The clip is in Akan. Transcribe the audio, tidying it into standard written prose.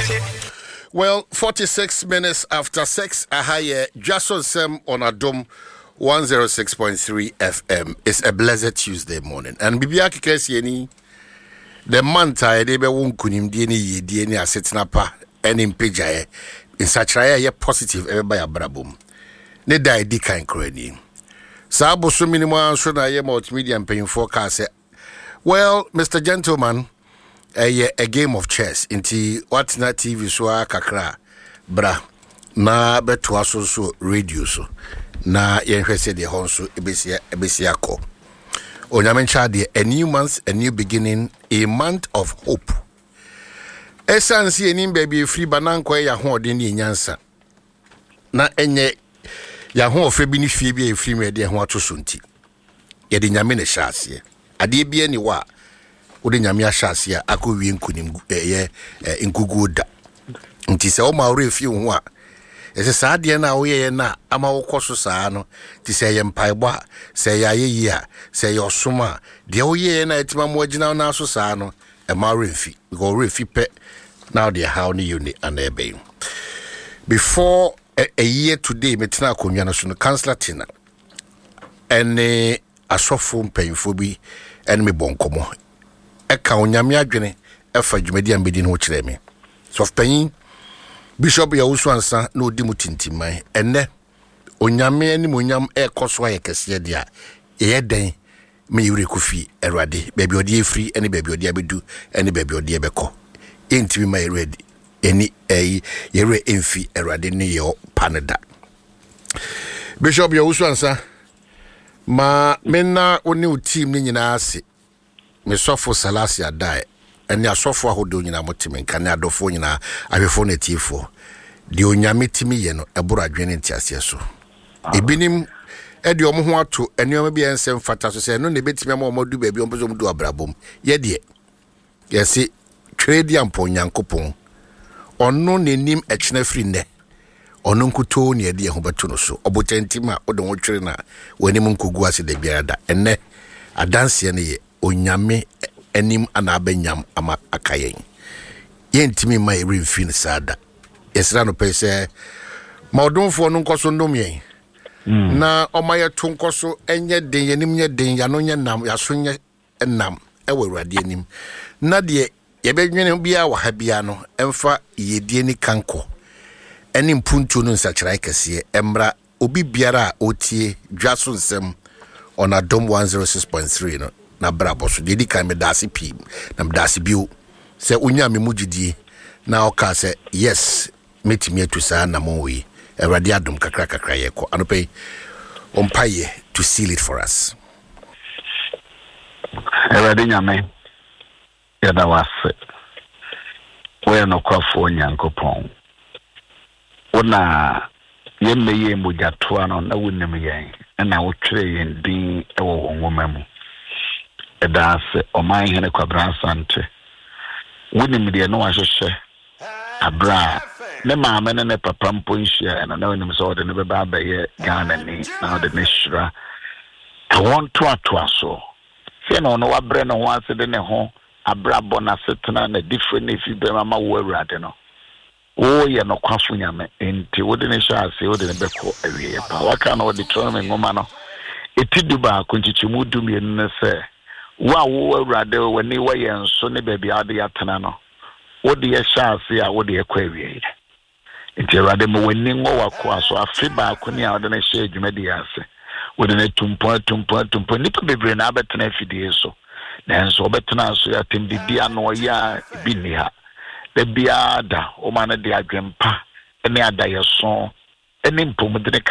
Well, 46 minutes after 6, Ahaye, Jason Sem on Adom 106.3 FM. It's a blessed Tuesday morning. And Bibiaki Kesieni, the manta, they be won kunim DNA asetinapa, and in Pijaye, in Sachraya, positive, everybody abrabum. Ne die dika in Kreni. Sabo so minimum, so na ye multimedia and paying forecast. Well, Mr. Gentleman, a game of chess inti Watina TV so kakra bra na beto aso so radio so na yenhwese de hon so ebesia ko onyamencha de a new month, a new beginning, a month of hope. Essence enim baby free bananko ya ho de ni nyansa na enye ya ho ofe bi ni fie bi e free me de ho ato so nti ye de nyame ne hyase ade bia ni wa ode nyame ahyase a akowie nkunim nkugu da nti se o ma ore fie ho a ese saa de na wo ye na ama wo koso saa no ti se ye mpaebo a se ya yeyi a se ye osoma de wo ye na etima mo agina na so saa no e ma ore fi because ore fi pe now they how ni uni and ebe before a year today metina akonwa no so no councillor tina ene asofo mpanyfo bi ene me bonkomo eka onyame adwene efa dwumadi ambedi no kire me sofpanyin bishop ya usuansa na odi mutintimai ene onyame ani monyam ekoso ayekese dia ye den me yure kufi erade baby odi efri ene baby odi abedu ene baby odi ebeko entimi my ready eni yere enfi erade ne yo panada bishop ya usuansa ma menna oni team ni nyina ase me sofo salasi adai eni asofo ahodo nyina motime kan adofo nyina ahwefo na tifo di onyame timi ye no eboro adwene ntiase so ebinim edi omo ho ato enioma bi ensem fata so se no ne betimi ama omodu ba bi ompezo mdu abrabom ye de yesi twedi ampo nyankopon ono nenim echena fri ne ono nkuto ne ede ho beto no so obotantima ode ho twere na wanim nkogu ase de biada enne adanse ne ye onyame enim anabanyam ama akayen yentimi ma eremfin sada yesra no pese ma odonfo no nkoso ndomye na omaye to nkoso enye den yenim nye den ya no nye nam ya so nye nam ewurade anim na de yebedwene bia wa ha bia no emfa yedie ni kanko eni mpuntu no nsachrai kese emra obi biara otie dwaso nsem on Adom 106.3 no na brabo so dedi kan me dase pi na me dase bio se unya me mugidie na oka se yes metimi atu saa na monwe Eradi Adom kakra yeko anope ompaye to seal it for us. Eradi nyame yada wase we no kwafo nyankopon ona yemme ye mujatoa no na wonim yen na wotwere yen din ewo wonwoma mu edase oman hene kwabra sante wonim de no ahwehwe abra ne maame ne papa mpo nhia na wonim so de ne beba abaye Ghana ni na de ne shira I want to aso se no no wabre no ho ase de ne ho abra bona setena na different if you be mama wo awurade no o ye no kwafo nyame enti wo de ne sha ase wo de ne beko awie pa waka no de tro me ngoma no etidu ba konchichimu dumie ne se wa wo awurade wani wa ye nso ne ba bia de atena no wo de ye sha ase a wo de ye kwa awie enti awurade mo wani ngo wako aso afi ba ko ne a wo de ne sha adwumadi ase wo de ne tumpo nipa bebre na abetena afidie so nanso obetena so ya tembibia no ya bini ha de biada o ma na de adwempa ene adayeso ene mpomudene